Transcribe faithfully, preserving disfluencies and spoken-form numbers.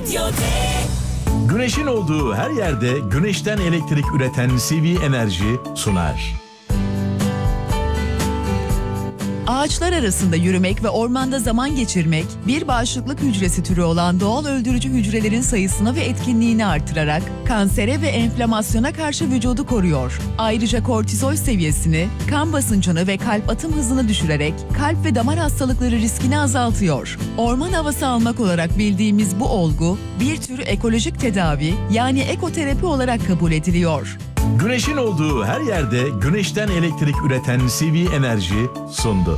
Radyo D. Güneşin olduğu her yerde güneşten elektrik üreten C V Enerji sunar. Ağaçlar arasında yürümek ve ormanda zaman geçirmek, bir bağışıklık hücresi türü olan doğal öldürücü hücrelerin sayısını ve etkinliğini artırarak kansere ve enflamasyona karşı vücudu koruyor. Ayrıca kortizol seviyesini, kan basıncını ve kalp atım hızını düşürerek kalp ve damar hastalıkları riskini azaltıyor. Orman havası almak olarak bildiğimiz bu olgu, bir tür ekolojik tedavi yani ekoterapi olarak kabul ediliyor. Güneşin olduğu her yerde güneşten elektrik üreten C V Enerji sundu.